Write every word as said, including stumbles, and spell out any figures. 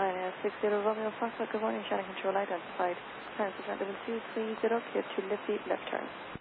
Pioneer six zero Romeo Foxtrot, good morning, Shannon Control identified. Turn to two three zero, clear to left, left turn.